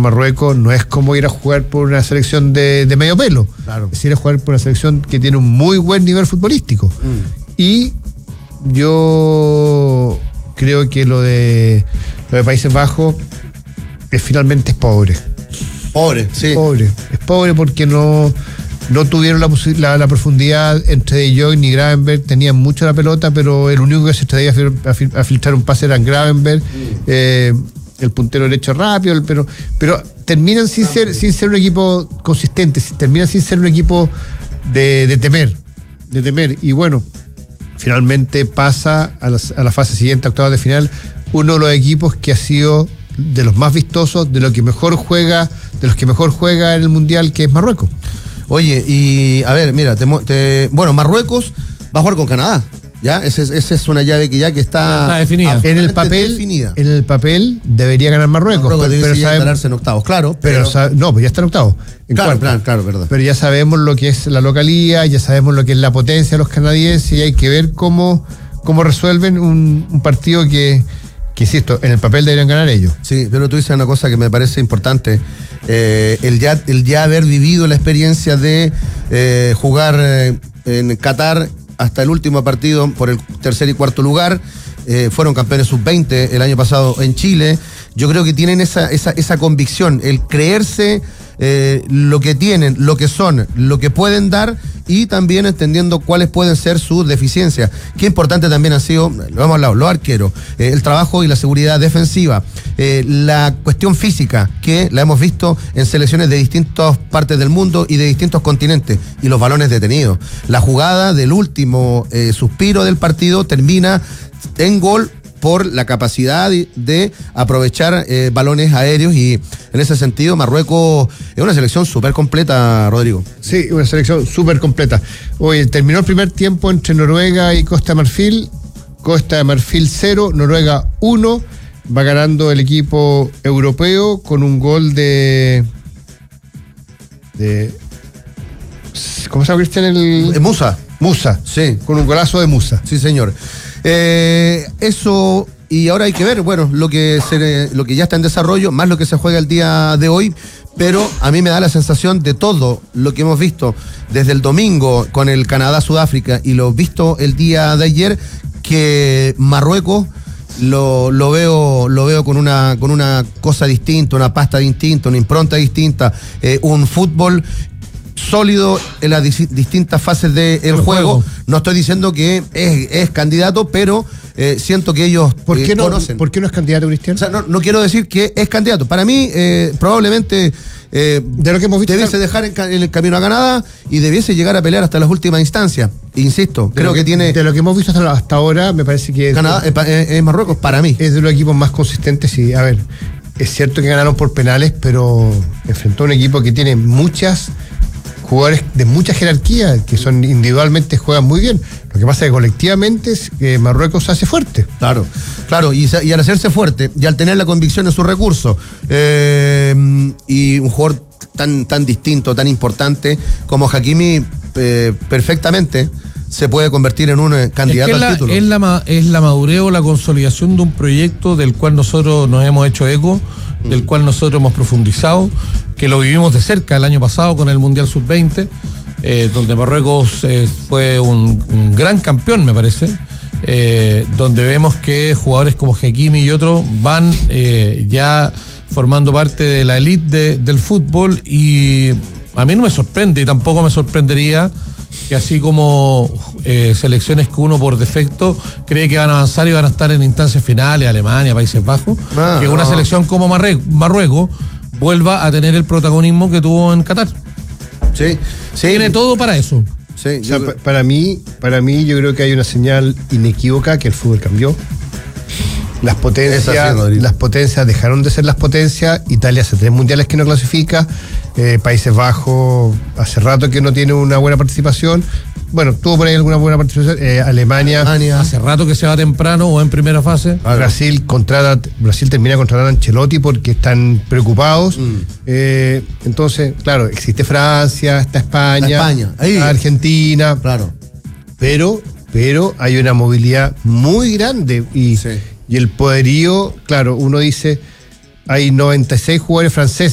Marruecos no es como ir a jugar por una selección de medio pelo. Claro. Es ir a jugar por una selección que tiene un muy buen nivel futbolístico. Y yo creo que lo de Países Bajos finalmente es pobre. Pobre, sí. Es pobre porque no tuvieron la profundidad entre De Jong ni Gravenberch. Tenían mucho la pelota, pero el único que se atrevía a filtrar un pase era Gravenberch. El puntero derecho rápido, pero terminan sin ser un equipo consistente, terminan sin ser un equipo de temer. Y bueno, finalmente pasa a la fase siguiente, octavos de final, uno de los equipos que ha sido de los más vistosos, de los que mejor juega en el Mundial, que es Marruecos. Oye, y a ver, mira, bueno, Marruecos va a jugar con Canadá. ¿Ya? Esa es una llave que está definida. En el papel debería ganar Marruecos. Pero instalarse en octavos, claro. Pues ya está en octavos. Claro, verdad. Pero ya sabemos lo que es la localía, ya sabemos lo que es la potencia de los canadienses, y hay que ver cómo resuelven un partido que insisto, en el papel deberían ganar ellos. Sí, pero tú dices una cosa que me parece importante. El ya haber vivido la experiencia de jugar en Qatar hasta el último partido por el tercer y cuarto lugar. Fueron campeones sub-20 el año pasado en Chile. Yo creo que tienen esa convicción, el creerse lo que tienen, lo que son, lo que pueden dar, y también entendiendo cuáles pueden ser sus deficiencias. Qué importante también ha sido, lo hemos hablado, los arqueros, el trabajo y la seguridad defensiva, la cuestión física, que la hemos visto en selecciones de distintas partes del mundo y de distintos continentes, y los balones detenidos. La jugada del último suspiro del partido termina en gol por la capacidad de aprovechar balones aéreos, y en ese sentido Marruecos es una selección súper completa, Rodrigo. Sí, una selección súper completa. Hoy terminó el primer tiempo entre Noruega y Costa de Marfil. Costa de Marfil 0, Noruega 1. Va ganando el equipo europeo con un gol de ¿cómo se llama, Cristian? Musa. Sí. Con un golazo de Musa. Sí, señor. Eso, y ahora hay que ver, bueno, lo que ya está en desarrollo, más lo que se juega el día de hoy, pero a mí me da la sensación de todo lo que hemos visto desde el domingo con el Canadá-Sudáfrica y lo visto el día de ayer, que Marruecos lo veo con una cosa distinta, una pasta distinta, una impronta distinta, un fútbol sólido en las distintas fases del juego. No estoy diciendo que es candidato, pero siento que ellos conocen. ¿Por qué no es candidato, Cristian? O sea, no quiero decir que es candidato. Para mí, probablemente de lo que hemos visto, debiese dejar en el camino a Canadá y debiese llegar a pelear hasta las últimas instancias. Insisto, creo que tiene... De lo que hemos visto hasta ahora, me parece que Canadá es Marruecos, para mí. Es de los equipos más consistentes. Y, a ver, es cierto que ganaron por penales, pero enfrentó a un equipo que tiene muchas jugadores de mucha jerarquía, que son individualmente juegan muy bien. Lo que pasa es que colectivamente Marruecos se hace fuerte. Claro, y al hacerse fuerte y al tener la convicción en sus recursos, y un jugador tan distinto, tan importante como Hakimi, perfectamente se puede convertir en un candidato al título. Es la madurez o la consolidación de un proyecto del cual nosotros nos hemos hecho eco, del cual nosotros hemos profundizado, que lo vivimos de cerca el año pasado con el Mundial Sub-20, donde Marruecos fue un gran campeón, me parece, donde vemos que jugadores como Hakimi y otros van ya formando parte de la élite del fútbol, y a mí no me sorprende, y tampoco me sorprendería que así como selecciones que uno por defecto cree que van a avanzar y van a estar en instancias finales, Alemania, Países Bajos, que una selección como Marruecos vuelva a tener el protagonismo que tuvo en Qatar. Sí. Tiene todo para eso. Sí, o sea, para mí yo creo que hay una señal inequívoca que el fútbol cambió. Las potencias dejaron de ser las potencias. Italia hace 3 mundiales que no clasifica. Países Bajos hace rato que no tiene una buena participación. Bueno, tuvo por ahí alguna buena participación. Alemania hace rato que se va temprano o en primera fase. Brasil termina contratando a Ancelotti porque están preocupados. Entonces, claro, existe Francia, está España. Está Argentina. Claro. Pero hay una movilidad muy grande y el poderío, claro, uno dice, hay 96 jugadores franceses